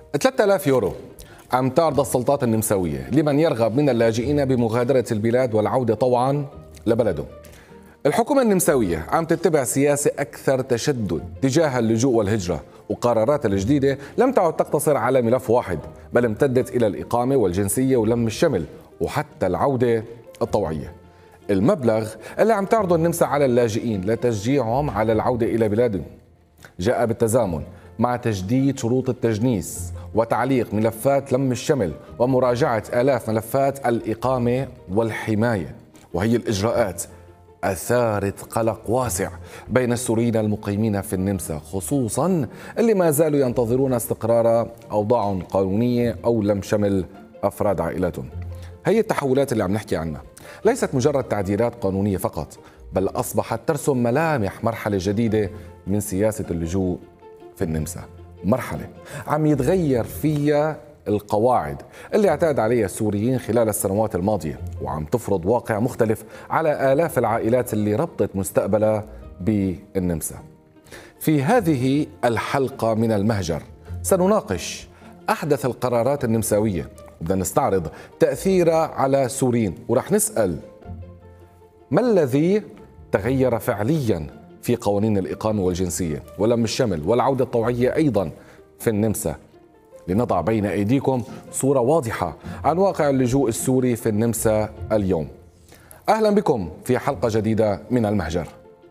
3000 يورو عم تعرض السلطات النمساوية لمن يرغب من اللاجئين بمغادرة البلاد والعودة طوعا لبلده. الحكومة النمساوية عم تتبع سياسة أكثر تشدد تجاه اللجوء والهجرة، وقراراتها الجديدة لم تعد تقتصر على ملف واحد، بل امتدت إلى الإقامة والجنسية ولم الشمل وحتى العودة الطوعية. المبلغ اللي عم تعرضه النمسا على اللاجئين لتشجيعهم على العودة إلى بلادهم جاء بالتزامن مع تجديد شروط التجنيس وتعليق ملفات لم الشمل ومراجعة آلاف ملفات الإقامة والحماية. وهي الإجراءات أثارت قلق واسع بين السوريين المقيمين في النمسا، خصوصا اللي ما زالوا ينتظرون استقرار أوضاع قانونية أو لم شمل أفراد عائلاتهم. هي التحولات اللي عم نحكي عنها ليست مجرد تعديلات قانونية فقط، بل أصبحت ترسم ملامح مرحلة جديدة من سياسة اللجوء في النمسا، مرحلة عم يتغير فيها القواعد اللي اعتاد عليها السوريين خلال السنوات الماضية، وعم تفرض واقع مختلف على آلاف العائلات اللي ربطت مستقبلها بالنمسا. في هذه الحلقة من المهجر سنناقش أحدث القرارات النمساوية، بدنا نستعرض تأثيرها على السوريين، ورح نسأل ما الذي تغير فعليا في قوانين الإقامة والجنسية ولم الشمل والعودة الطوعية أيضا في النمسا، لنضع بين أيديكم صورة واضحة عن واقع اللجوء السوري في النمسا اليوم. أهلا بكم في حلقة جديدة من المهجر.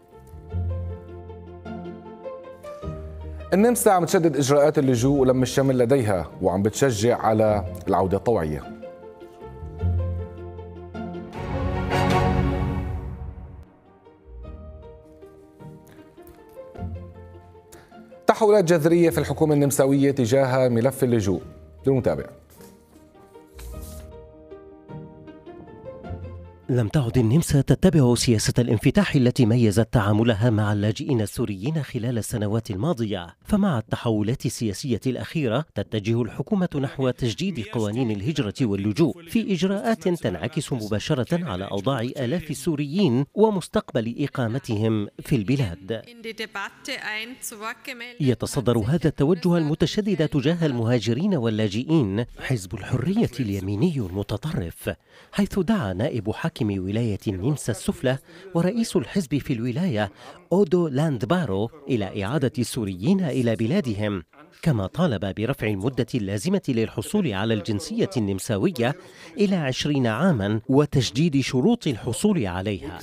النمسا عم تشدد إجراءات اللجوء ولم الشمل لديها، وعم بتشجع على العودة الطوعية. تحولات جذرية في الحكومة النمساوية تجاه ملف اللجوء. لنتابع. لم تعد النمسا تتبع سياسة الانفتاح التي ميزت تعاملها مع اللاجئين السوريين خلال السنوات الماضية، فمع التحولات السياسية الأخيرة تتجه الحكومة نحو تجديد قوانين الهجرة واللجوء في إجراءات تنعكس مباشرة على أوضاع آلاف السوريين ومستقبل إقامتهم في البلاد. يتصدر هذا التوجه المتشدد تجاه المهاجرين واللاجئين حزب الحرية اليميني المتطرف، حيث دعا نائب حاكم ولاية النمسا السفلى ورئيس الحزب في الولاية أودو لاندبارو إلى إعادة السوريين إلى بلادهم، كما طالب برفع المدة اللازمة للحصول على الجنسية النمساوية إلى 20 عاما وتجديد شروط الحصول عليها.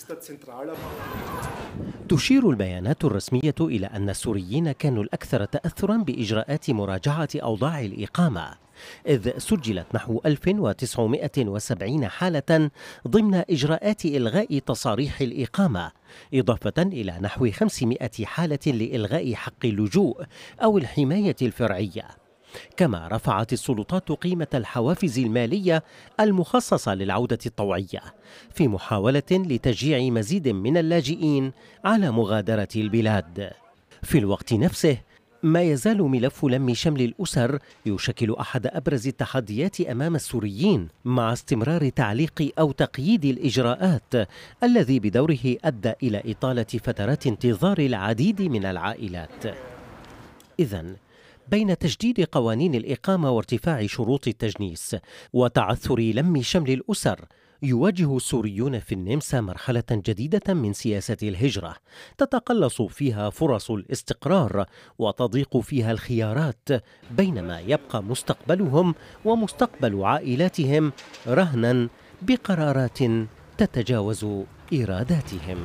تشير البيانات الرسمية إلى أن السوريين كانوا الأكثر تأثرا بإجراءات مراجعة أوضاع الإقامة، إذ سجلت نحو 1970 حالة ضمن إجراءات إلغاء تصاريح الإقامة، إضافة إلى نحو 500 حالة لإلغاء حق اللجوء أو الحماية الفرعية. كما رفعت السلطات قيمة الحوافز المالية المخصصة للعودة الطوعية في محاولة لتشجيع مزيد من اللاجئين على مغادرة البلاد. في الوقت نفسه ما يزال ملف لم شمل الأسر يشكل أحد أبرز التحديات أمام السوريين، مع استمرار تعليق أو تقييد الإجراءات الذي بدوره أدى إلى إطالة فترات انتظار العديد من العائلات. إذن بين تجديد قوانين الإقامة وارتفاع شروط التجنيس وتعثر لم شمل الأسر، يواجه السوريون في النمسا مرحلة جديدة من سياسة الهجرة تتقلص فيها فرص الاستقرار وتضيق فيها الخيارات، بينما يبقى مستقبلهم ومستقبل عائلاتهم رهنا بقرارات تتجاوز إراداتهم.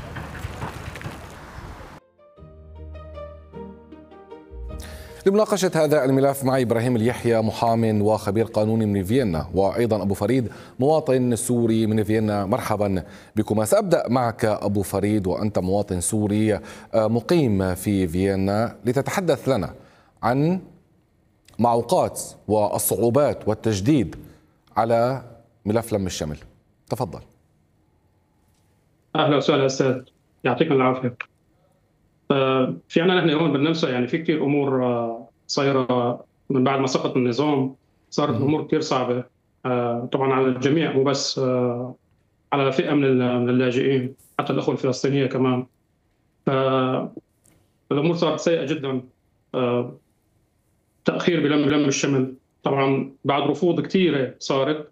لمناقشة هذا الملف معي إبراهيم اليحيى، محامٍ وخبير قانوني من فيينا، وأيضا أبو فريد مواطن سوري من فيينا. مرحبا بكما. سأبدأ معك أبو فريد، وأنت مواطن سوري مقيم في فيينا، لتتحدث لنا عن معوقات والصعوبات والتجديد على ملف لم الشمل. تفضل. أهلا وسهلا أستاذ، يعطيكم العافية. في عنا نحن هون بالنمسا يعني في كثير امور صايره من بعد ما سقط النظام، صارت الامور كثير صعبه طبعا على الجميع، مو بس على فئه من اللاجئين، حتى الاخوه الفلسطينيه كمان. فالامور صارت سيئه جدا. تاخير بلم الشمل. طبعا بعد رفوض كثيره صارت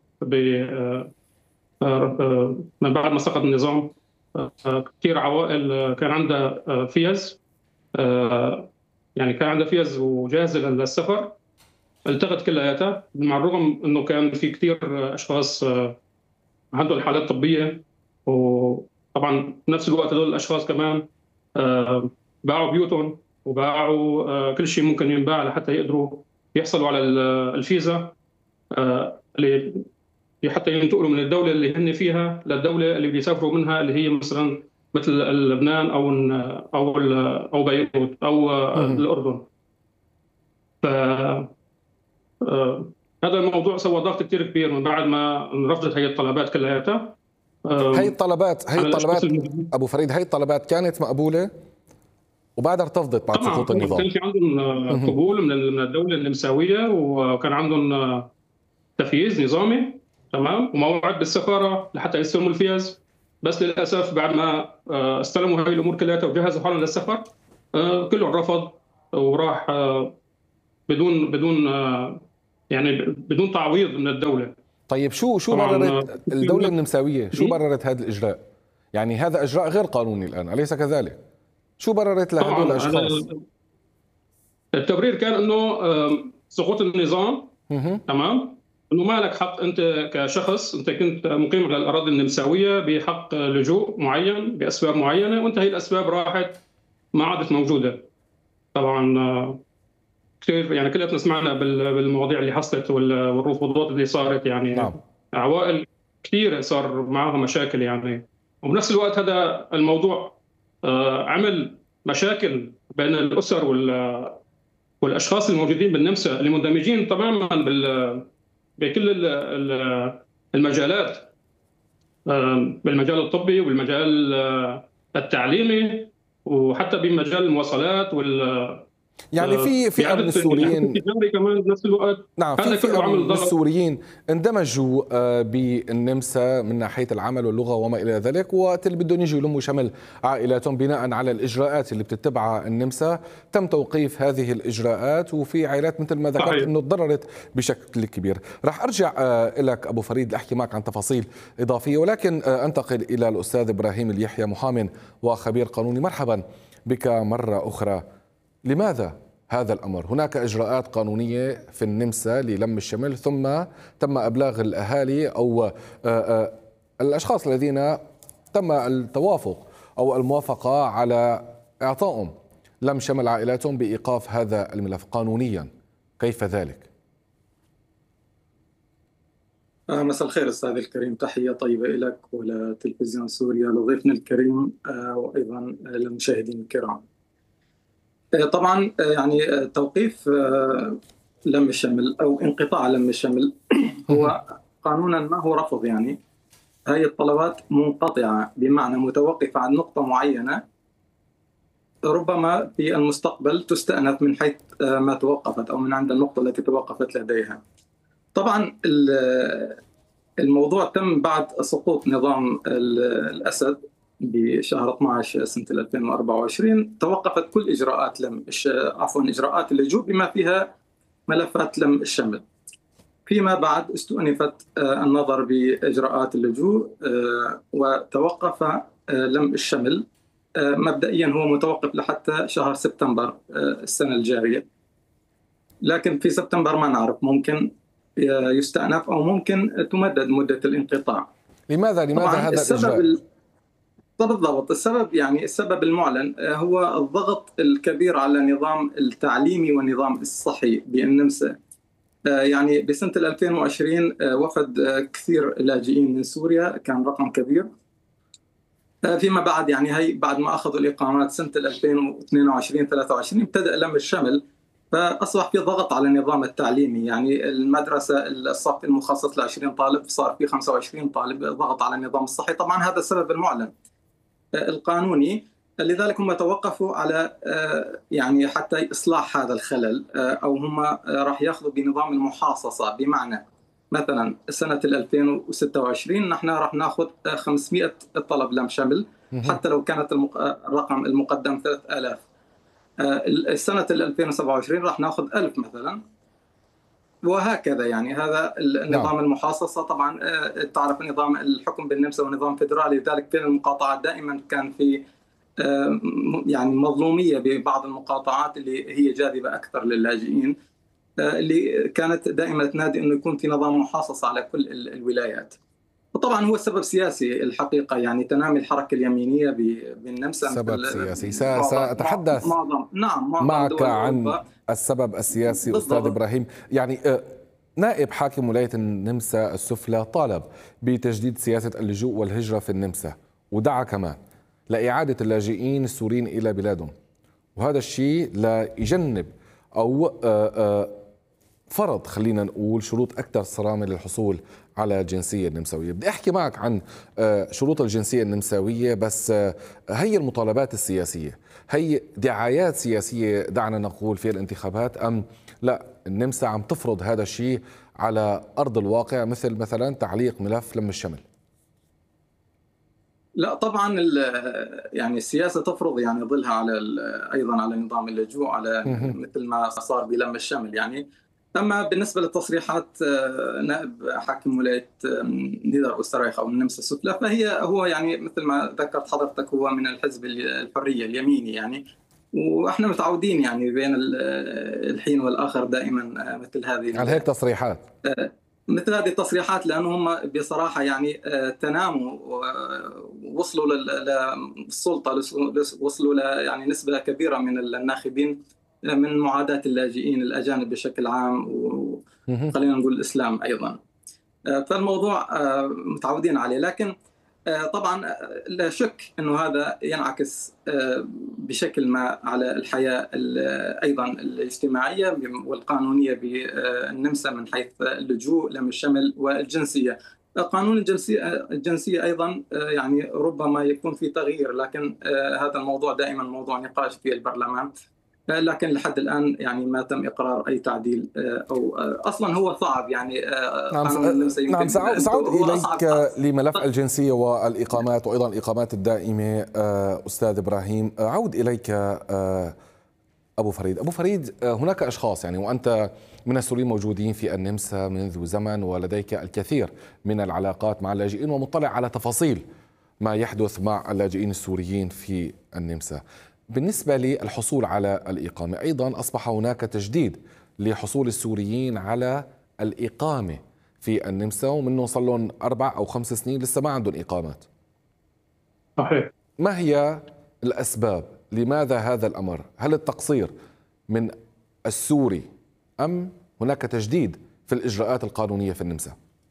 من بعد ما سقط النظام. كثير عوائل كان عندها فيز، يعني كان عندها فيز وجاهزه للسفر، التغت كلياتها، مع الرغم انه كان في كثير اشخاص عندهم حالات طبيه. وطبعا بنفس الوقت هذول الاشخاص كمان باعوا بيوتهم وباعوا كل شيء ممكن ينباع لحتى يقدروا يحصلوا على الفيزا، اللي حتى ينتقلوا من الدوله اللي هن فيها للدوله اللي بيسافروا منها، اللي هي مثلا مثل لبنان او بيروت او الاردن. ف هذا الموضوع سوى ضغط كثير كبير من بعد ما رفضت هي الطلبات كلياتها. هي الطلبات ابو فريد، هي الطلبات كانت مقبوله وبعدها ارتفضت بعد سقوط النظام. كان في عندهم قبول من الدوله النمساويه، وكان عندهم تفييز نظامي تمام وموعد بالسفاره لحتى يستلموا الفيز. بس للاسف بعد ما استلموا هاي الامور كلها وجهزوا حالهم للسفر، كلهم رفض وراح بدون تعويض من الدوله. طيب شو بررت الدوله النمساويه؟ شو بررت هذا الاجراء؟ يعني هذا اجراء غير قانوني الان، اليس كذلك؟ شو بررت لهدول الاشخاص؟ التبرير كان انه سقوط النظام تمام، انه ما لك حق انت كشخص، انت كنت مقيم على الاراضي النمساويه بحق لجوء معين باسباب معينه، وانت هي الاسباب راحت ما عادت موجوده. طبعا كثير يعني كلنا سمعنا بالمواضيع اللي حصلت والرفضات اللي صارت، يعني نعم. عوائل كثيره صار معها مشاكل يعني. وبنفس الوقت هذا الموضوع عمل مشاكل بين الاسر والاشخاص الموجودين بالنمسا اللي مندمجين تماما بكل المجالات، بالمجال الطبي والمجال التعليمي وحتى بمجال المواصلات يعني في فئه من السوريين كمان بنفس الوقت. نعم، في فئه من السوريين اندمجوا بالنمسا من ناحيه العمل واللغه وما الى ذلك، وقت اللي بدهم يجوا يلموا شمل عائلاتهم بناء على الاجراءات اللي بتتبعها النمسا تم توقيف هذه الاجراءات، وفي عائلات مثل ما ذكرت انه تضررت بشكل كبير. راح ارجع لك ابو فريد لاحكي معك عن تفاصيل اضافيه، ولكن انتقل الى الاستاذ ابراهيم اليحيى، محامٍ وخبير قانوني. مرحبا بك مره اخرى. لماذا هذا الأمر؟ هناك إجراءات قانونية في النمسا للم الشمل، ثم تم إبلاغ الأهالي أو الأشخاص الذين تم التوافق أو الموافقة على إعطائهم لم شمل عائلاتهم بإيقاف هذا الملف قانونيا. كيف ذلك؟ مساء الخير أستاذ الكريم، تحية طيبة لك ولتلفزيون سوريا، لضيفنا الكريم وأيضا للمشاهدين الكرام. طبعا يعني توقيف لم الشمل أو انقطاع لم الشمل هو قانونا ما هو رفض، يعني هذه الطلبات منقطعة بمعنى متوقفة عن نقطة معينة، ربما في المستقبل تستأنف من حيث ما توقفت أو من عند النقطة التي توقفت لديها. طبعا الموضوع تم بعد سقوط نظام الأسد بشهر 12 سنة 2024. توقفت كل إجراءات إجراءات اللجوء بما فيها ملفات لم الشمل. فيما بعد استؤنفت النظر بإجراءات اللجوء وتوقف لم الشمل. مبدئيا هو متوقف لحتى شهر سبتمبر السنة الجارية، لكن في سبتمبر ما نعرف، ممكن يستأنف أو ممكن تمدد مدة الانقطاع. لماذا هذا الإجراء؟ بالضبط، السبب المعلن هو الضغط الكبير على النظام التعليمي والنظام الصحي بالنمسا. يعني بسنة 2020 وفد كثير لاجئين من سوريا، كان رقم كبير. فيما بعد يعني هي بعد ما أخذوا الإقامات سنة 2022-23 ابتدأ لم الشمل، فأصبح في ضغط على النظام التعليمي. يعني المدرسة الصف المخصص ل 20 طالب صار في 25 طالب، ضغط على النظام الصحي. طبعا هذا السبب المعلن القانوني، لذلك هم توقفوا على يعني حتى إصلاح هذا الخلل، أو هم راح يأخذوا بنظام المحاصصة، بمعنى مثلا سنة 2026 نحن راح نأخذ 500 طلب لم شمل حتى لو كانت الرقم المقدم 3000. السنة 2027 راح ناخذ 1000 مثلا، وهكذا. يعني هذا النظام المحاصصة. طبعا تعرف نظام الحكم بالنمسا ونظام فيدرالي، لذلك في المقاطعات دائما كان في يعني مظلومية ببعض المقاطعات اللي هي جاذبة أكثر للاجئين، اللي كانت دائما تنادي أنه يكون في نظام محاصصة على كل الولايات. وطبعا هو سبب سياسي الحقيقة، يعني تنامي الحركة اليمينية بالنمسا سبب سياسي. سأتحدث معك عن السبب السياسي بالضبط. أستاذ إبراهيم، يعني نائب حاكم ولاية النمسا السفلى طالب بتجديد سياسة اللجوء والهجرة في النمسا، ودعا كمان لإعادة اللاجئين السوريين إلى بلادهم، وهذا الشيء لا يجنب أو فرض، خلينا نقول، شروط أكثر صرامة للحصول على الجنسية النمساوية. بدي أحكي معك عن شروط الجنسية النمساوية، بس هي المطالبات السياسية، هي دعايات سياسية دعنا نقول في الانتخابات، أم لا النمسا عم تفرض هذا الشيء على أرض الواقع، مثلا تعليق ملف لم الشمل؟ لا طبعا يعني السياسة تفرض يعني ظلها على أيضا على نظام اللجوء، على مثل ما صار بلم الشمل يعني. أما بالنسبة للتصريحات نائب حاكم ولاية نيدر أوسترايخ أو النمسا السفلى، هو يعني مثل ما ذكرت حضرتك هو من الحزب الحرية اليميني يعني، واحنا متعودين يعني بين الحين والآخر دائما مثل هذه على هيك تصريحات، مثل هذه التصريحات، لأنهم بصراحة يعني تناموا ووصلوا للسلطة، وصلوا يعني نسبة كبيرة من الناخبين من معاداة اللاجئين الأجانب بشكل عام، وخلينا نقول الإسلام أيضا. فالموضوع متعودين عليه، لكن طبعا لا شك أنه هذا ينعكس بشكل ما على الحياة أيضا الاجتماعية والقانونية بالنمسا من حيث اللجوء لم الشمل والجنسية. قانون الجنسية أيضا يعني ربما يكون في تغيير، لكن هذا الموضوع دائما موضوع نقاش في البرلمان، لكن لحد الآن يعني ما تم إقرار أي تعديل، أو أصلا هو صعب يعني. نعم سأعود إليك لملف الجنسية والإقامات وأيضا الإقامات الدائمة. أستاذ إبراهيم، أعود إليك أبو فريد. أبو فريد، هناك أشخاص يعني، وأنت من السوريين موجودين في النمسا منذ زمن، ولديك الكثير من العلاقات مع اللاجئين ومطلع على تفاصيل ما يحدث مع اللاجئين السوريين في النمسا. بالنسبة للحصول على الإقامة، أيضا أصبح هناك تجديد لحصول السوريين على الإقامة في النمسا، ومنه صار لهم 4 أو 5 سنين لسه ما عندهم إقامات. صحيح. ما هي الأسباب؟ لماذا هذا الأمر؟ هل التقصير من السوري أم هناك تجديد في الإجراءات القانونية في النمسا؟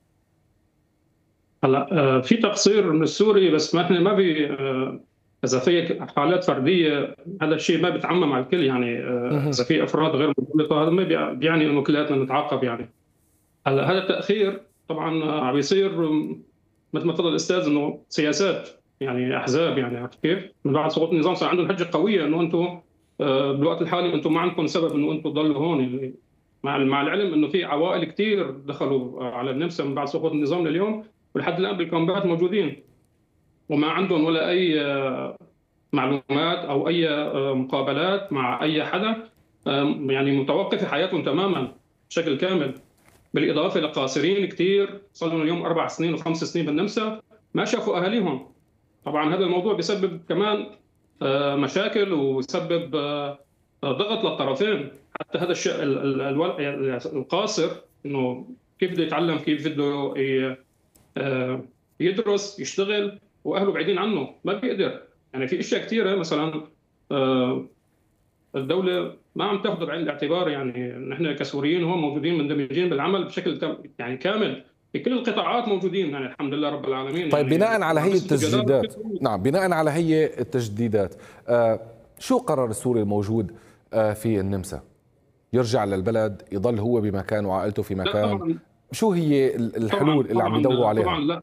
هلا في تقصير من السوري، بس ما بي إذا في حالات فردية هذا الشيء ما بيتعمم على الكل يعني. إذا في أفراد غير مرتبطة هذا ما بيعني إنه كلياتنا نتعاقب يعني. هلا هذا التأخير طبعا عم يصير مثل ما تفضل الأستاذ إنه سياسات يعني أحزاب يعني، عرفت كيف؟ من بعد سقوط النظام صار عندهم حجة قوية إنه أنتم بالوقت الحالي أنتم ما عندكم سبب إنه أنتم تضلوا هون يعني. مع العلم إنه في عوائل كثير دخلوا على النمسا من بعد سقوط النظام لليوم، ولحد الآن بالكامبات موجودين وما عندهم ولا أي معلومات أو أي مقابلات مع أي حدا، يعني متوقفة حياتهم تماما بشكل كامل. بالإضافة لقاصرين كثير صار لهم اليوم 4 سنين و5 سنين بالنمسا ما شافوا أهاليهم. طبعا هذا الموضوع بيسبب كمان مشاكل ويسبب ضغط للطرفين. حتى هذا الشيء القاصر إنه كيف بده يتعلم، كيف بده يدرس يشتغل واهله بعيدين عنه، ما بيقدر يعني. في اشياء كثيره مثلا الدوله ما عم تاخذ بعين الاعتبار يعني. نحن كسوريين هون موجودين مندمجين بالعمل بشكل يعني كامل في كل القطاعات موجودين يعني، الحمد لله رب العالمين. طيب يعني بناء على هي التجديدات، نعم بناء على هي التجديدات، شو قرر السوري الموجود في النمسا؟ يرجع للبلد، يضل هو بمكان وعائلته في مكان؟ شو هي الحلول اللي عم يدوروا عليها؟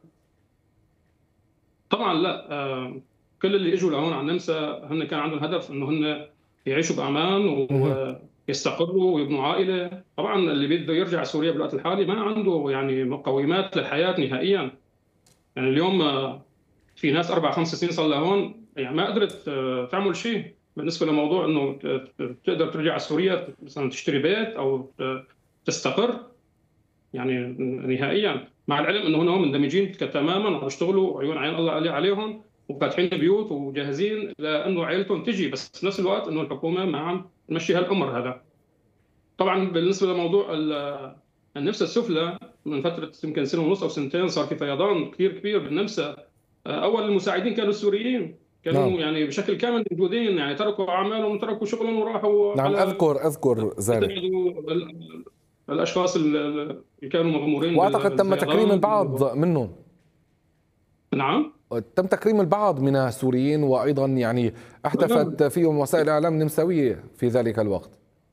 طبعا لا كل اللي اجوا لهون على النمسا هن كان عندهم هدف انه هن يعيشوا بامان ويستقروا ويبنوا عائله. طبعا اللي بده يرجع سوريا بالوقت الحالي ما عنده يعني مقومات للحياه نهائيا يعني. اليوم في ناس 4 5 سنين صار لها هون يعني ما قدرت تعمل شيء بالنسبه لموضوع انه تقدر ترجع على سوريا مثلا تشتري بيت او تستقر، يعني نهائيا، مع العلم انه هنا مندمجين تماما وبيشتغلوا عيون عين الله عليهم وفاتحين بيوت وجاهزين لانه عائلتهم تجي، بس في نفس الوقت انه الحكومه ما عم تمشي هالامر هذا. طبعا بالنسبه لموضوع النمسا السفلى، من فتره يمكن سنه ونص او سنتين صار في فيضان كثير كبير بالنمسا. اول المساعدين كانوا السوريين، كانوا نعم. يعني بشكل كامل موجودين، يعني تركوا اعمالهم وتركوا شغلهم وراحوا نعم، على أذكر ذلك. الاشخاص اللي كانوا مغمورين وأعتقد تم تكريم بالفيضان. البعض منهم. نعم، تم تكريم البعض من السوريين، وأيضا يعني احتفت فيهم وسائل الإعلام النمساوية في ذلك الوقت.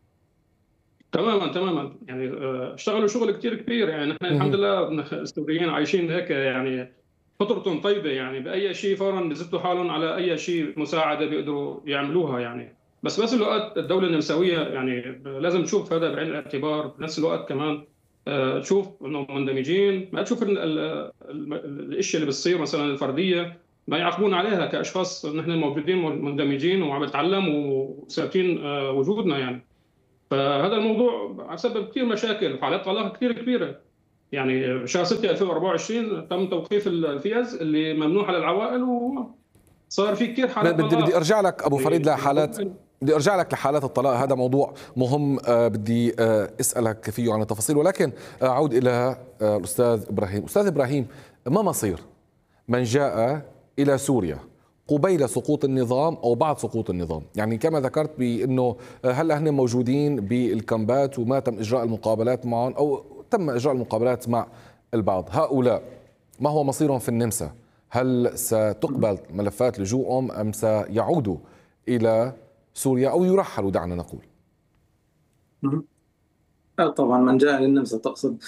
تماما يعني اشتغلوا شغل كثير كبير. يعني نحن الحمد لله السوريين عايشين هيك، يعني فطرتهم طيبه، يعني باي شيء فورا بيزتوا حالهم على اي شيء مساعده بيقدروا يعملوها يعني. بس بنفس الوقت الدوله النمساويه يعني لازم تشوف هذا بعين الاعتبار، بنفس الوقت كمان تشوف انه مندمجين، ما تشوف الاشياء اللي بتصير مثلا الفرديه ما يعاقبون عليها كاشخاص. نحن موجودين مندمجين وعم نتعلم وثابتين وجودنا يعني. فهذا الموضوع سبب كثير مشاكل، حالات طلاق كثير كبيره. يعني شهر 6 2024 تم توقيف الفيز اللي ممنوع على العوائل، وصار في كثير حالات طلاق. بدي ارجع لك ابو فريد لحالات الطلاق. هذا موضوع مهم، بدي اسالك فيه عن التفاصيل، ولكن اعود الى الاستاذ ابراهيم. استاذ ابراهيم، ما مصير من جاء الى سوريا قبيل سقوط النظام او بعد سقوط النظام؟ يعني كما ذكرت بانه هلا هن موجودين بالكامبات وما تم اجراء المقابلات معهم او تم اجراء المقابلات مع البعض. هؤلاء ما هو مصيرهم في النمسا؟ هل ستقبل ملفات لجوءهم ام سيعودوا الى سوريا او يرحلوا، دعنا نقول؟ طبعا من جاء للنمسا تقصد.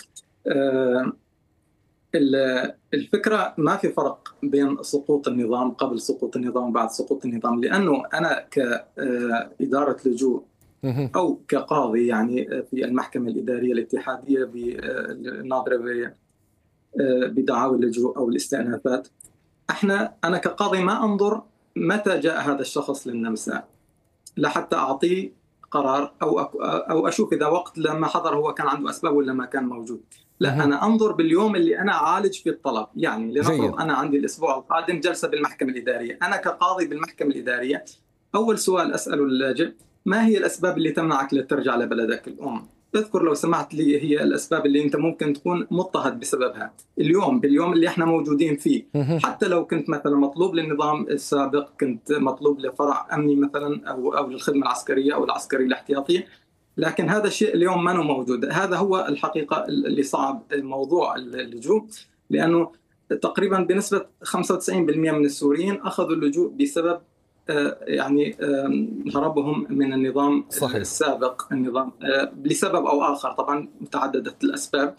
الفكرة ما في فرق بين سقوط النظام قبل سقوط النظام وبعد سقوط النظام، لأنه أنا كإدارة لجوء أو كقاضي يعني في المحكمة الإدارية الاتحادية الناظرة بدعاوى اللجوء أو الاستئنافات، أنا كقاضي ما أنظر متى جاء هذا الشخص للنمسا لحتى أعطيه قرار أو أشوف إذا وقت لما حضر هو كان عنده أسباب ولا ما كان موجود. لا، أنا أنظر باليوم اللي أنا أعالج في الطلب. يعني لنفرض أنا عندي الأسبوع القادم جلسة بالمحكمة الإدارية، أنا كقاضي بالمحكمة الإدارية أول سؤال أسأله اللاجئ: ما هي الأسباب اللي تمنعك لترجع لبلدك الأم؟ اذكر لو سمحت لي هي الأسباب اللي أنت ممكن تكون مضطهد بسببها باليوم اللي احنا موجودين فيه. حتى لو كنت مثلا مطلوب للنظام السابق، كنت مطلوب لفرع أمني مثلا أو للخدمة العسكرية أو العسكرية الاحتياطية، لكن هذا الشيء اليوم ما موجود. هذا هو الحقيقة اللي صعب موضوع اللجوء، لأنه تقريبا بنسبة 95% من السوريين أخذوا اللجوء بسبب يعني هربهم من النظام. صحيح. السابق، النظام لسبب أو آخر، طبعا متعددة الأسباب.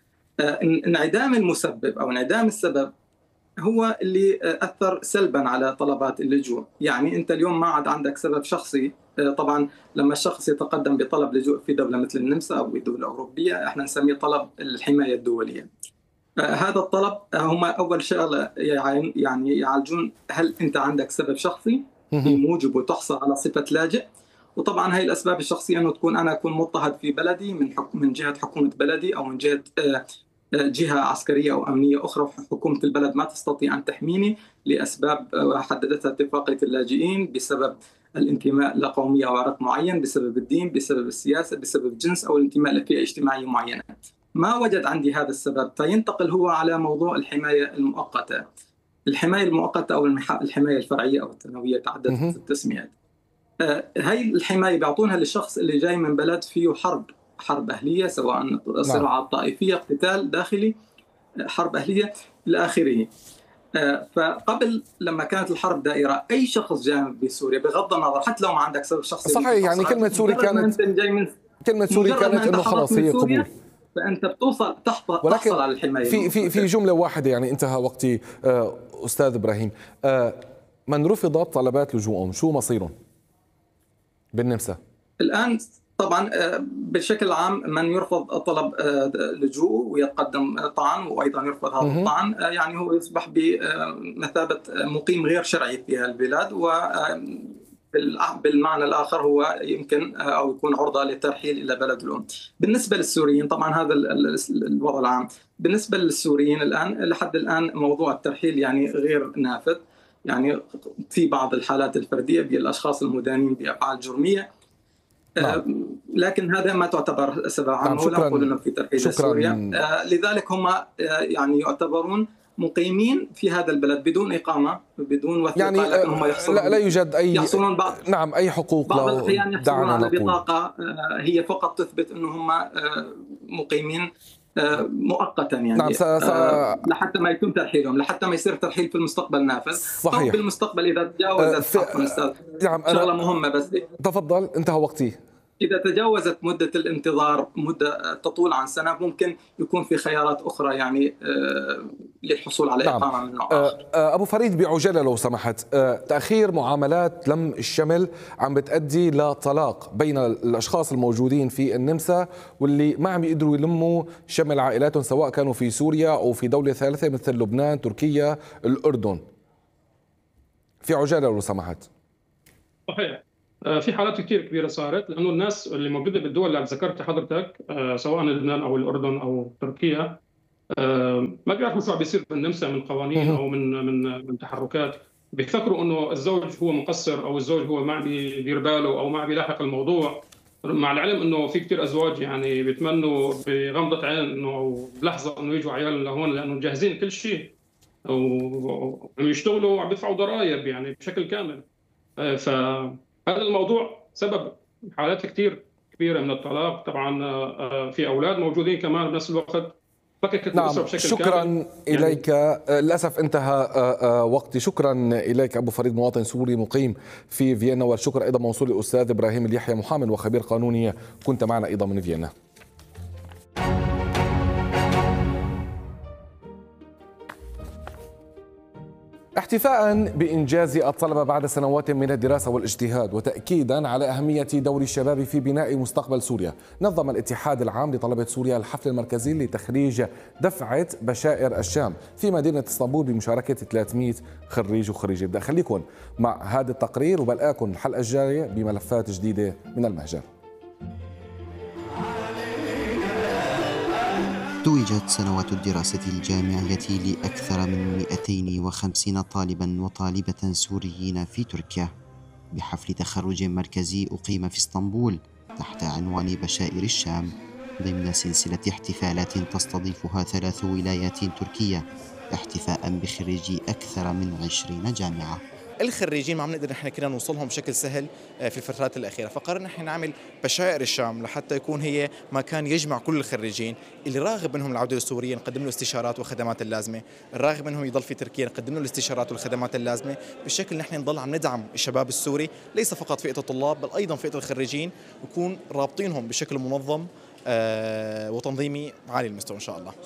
انعدام المسبب أو انعدام السبب هو اللي أثر سلبا على طلبات اللجوء. يعني أنت اليوم ما عاد عندك سبب شخصي. طبعا لما الشخص يتقدم بطلب لجوء في دولة مثل النمسا أو بدولة أوروبية، احنا نسميه طلب الحماية الدولية. هذا الطلب هم أول شغلة يعني يعالجون هل أنت عندك سبب شخصي بموجبه تحصل على صفة لاجئ. وطبعا هاي الأسباب الشخصية أنه أنا أكون مضطهد في بلدي من جهة حكومة بلدي أو من جهة جهة عسكرية أو أمنية أخرى. حكومة البلد ما تستطيع أن تحميني لأسباب حددتها اتفاقية اللاجئين، بسبب الانتماء لقومية أو عرق معين، بسبب الدين، بسبب السياسة، بسبب الجنس أو الانتماء لفئة اجتماعية معينة. ما وجد عندي هذا السبب، فينتقل هو على موضوع الحماية المؤقتة. الحماية المؤقتة أو الحماية الفرعية أو الثانوية، تعددت التسميات. هاي الحماية بيعطونها للشخص اللي جاي من بلد فيه حرب أهلية، سواء صراعات طائفية، قتال داخلي، حرب أهلية إلى آخره. فقبل لما كانت الحرب دائرة، أي شخص جاء بسوريا بغض النظر حتى لو ما عندك سبب شخصي. صحيح، يعني كلمة سوري كانت إنه خلاص هي قبول، فأنت تحصل على الحماية. في جملة واحدة، يعني انتهى وقتي أستاذ إبراهيم. من رفضت طلبات لجوءهم شو مصيرهم بالنمسا الآن؟ طبعا بشكل عام من يرفض طلب لجوء ويتقدم طعن وايضا يرفض هذا الطعن، يعني هو يصبح بمثابه مقيم غير شرعي في البلاد، وبالتالي بالمعنى الآخر هو يمكن أو يكون عرضة للترحيل إلى بلد الأم. بالنسبة للسوريين طبعا هذا الوضع العام. بالنسبة للسوريين الآن لحد الآن موضوع الترحيل يعني غير نافذ، يعني في بعض الحالات الفردية بالأشخاص المدانين بأفعال جرمية، لكن هذا ما تعتبر سبب عام. ولا أقول أنه في ترحيل لسوريا، لذلك هم يعني يعتبرون مقيمين في هذا البلد بدون إقامة بدون وثيقة، يعني لكن هم لا يوجد أي يحصلون بعض أي حقوق. بعض الأحيان يحصلون على بطاقة هي فقط تثبت أنه هم مقيمين مؤقتا، يعني لحتى ما يتم ترحيلهم، لحتى ما يصير ترحيل في المستقبل نافذ. صحيح. في المستقبل إذا تجاوزت شغلة مهمة بس تفضل انتهى وقتي. إذا تجاوزت مدة الانتظار مدة تطول عن سنة ممكن يكون في خيارات أخرى يعني للحصول على إقامة من نوع آخر. أبو فريد بعجالة لو سمحت، تأخير معاملات لم الشمل عم بتأدي لطلاق بين الأشخاص الموجودين في النمسا واللي ما عم يقدروا يلموا شمل عائلاتهم سواء كانوا في سوريا أو في دولة ثالثة مثل لبنان، تركيا، الأردن. في عجالة لو سمحت. صحيح، في حالات كثير كبيره صارت، لانه الناس اللي موجوده بالدول اللي ذكرتها حضرتك سواء لبنان او الاردن او تركيا ما بيعرفوا شو عم بيصير بالنمسا من قوانين او من تحركات. بيفكروا انه الزوج هو مقصر او الزوج هو ما عم بيدير باله او ما عم بيلاحق الموضوع، مع العلم انه في كثير ازواج يعني بيتمنوا بغمضه عين انه او بلحظه انه يجوا عيالهم لهون، لانه مجهزين كل شيء وعم يشتغلوا وعم بيدفعوا ضرائب يعني بشكل كامل. فهذا الموضوع سبب حالات كثير كبيره من الطلاق. طبعا في اولاد موجودين كمان بنفس الوقت. نعم، شكرا إليك. للأسف انتهى وقتي. شكرا إليك أبو فريد، مواطن سوري مقيم في فيينا، والشكر أيضا موصول للأستاذ إبراهيم اليحيى، محامٍ وخبير قانوني، كنت معنا أيضا من فيينا. احتفاء بإنجاز الطلبة بعد سنوات من الدراسة والاجتهاد، وتأكيدا على أهمية دور الشباب في بناء مستقبل سوريا، نظم الاتحاد العام لطلبة سوريا الحفل المركزي لتخريج دفعة بشائر الشام في مدينة اسطنبول بمشاركة 300 خريج وخريجة. بدي أخليكم مع هذا التقرير وبلقاكم الحلقة الجاية بملفات جديدة من المهجر. توجت سنوات الدراسة الجامعية لأكثر من 250 طالبا وطالبة سوريين في تركيا بحفل تخرج مركزي أقيم في اسطنبول تحت عنوان بشائر الشام ضمن سلسلة احتفالات تستضيفها 3 ولايات تركية، احتفاء بخريجي أكثر من 20 جامعة. الخريجين ما عم نقدر نحن كنا نوصلهم بشكل سهل في الفترات الأخيرة، فقررنا نحن نعمل بشائر الشام لحتى يكون هي مكان يجمع كل الخريجين اللي راغب منهم العودة لسوريا، نقدم له استشارات والخدمات اللازمة، الراغب منهم يضل في تركيا نقدم له الاستشارات والخدمات اللازمة، بالشكل نحن نضل عم ندعم الشباب السوري، ليس فقط فئة الطلاب بل أيضا فئة الخريجين، ويكون رابطينهم بشكل منظم وتنظيمي عالي المستوى إن شاء الله.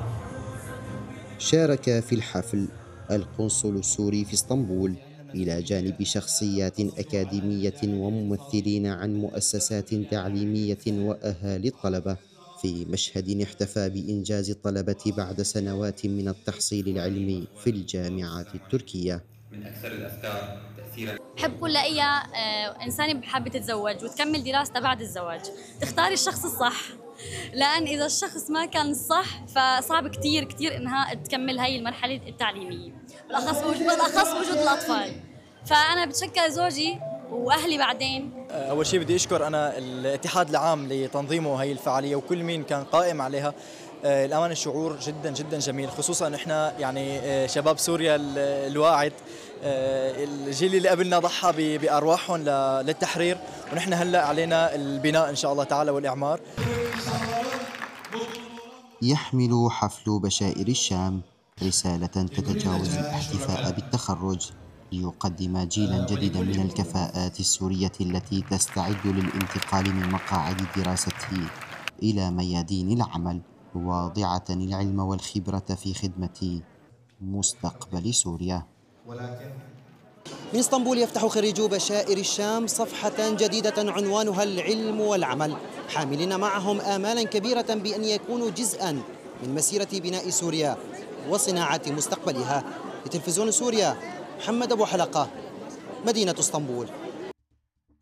شارك في الحفل القنصل السوري في اسطنبول إلى جانب شخصيات أكاديمية وممثلين عن مؤسسات تعليمية وأهالي الطلبة في مشهد احتفى بإنجاز الطلبة بعد سنوات من التحصيل العلمي في الجامعات التركية. من أكثر الأفكار تأثيرا بحب كل أي إنسان بحب تتزوج وتكمل دراسته بعد الزواج تختاري الشخص الصح، لأن إذا الشخص ما كان صح فصعب كتير كتير إنها تكمل هاي المرحلة التعليمية، بالأخص وجود الأطفال. فأنا بتشكر زوجي وأهلي بعدين. أول شيء بدي أشكر أنا الاتحاد العام لتنظيمه هاي الفعالية وكل مين كان قائم عليها. الأمانة الشعور جدا جدا جميل، خصوصا إن إحنا يعني شباب سوريا الواعد، الجيل اللي قبلنا ضحى بأرواحهم للتحرير، ونحن هلأ علينا البناء إن شاء الله تعالى والإعمار. يحمل حفل بشائر الشام رسالة تتجاوز الاحتفاء بالتخرج ليقدم جيلا جديدا من الكفاءات السورية التي تستعد للانتقال من مقاعد دراستها إلى ميادين العمل، واضعة العلم والخبرة في خدمة مستقبل سوريا. من اسطنبول يفتح خريجو بشائر الشام صفحة جديدة عنوانها العلم والعمل، حاملين معهم آمالا كبيرة بأن يكونوا جزءا من مسيرة بناء سوريا وصناعة مستقبلها. لتلفزيون سوريا، محمد أبو حلقة، مدينة اسطنبول.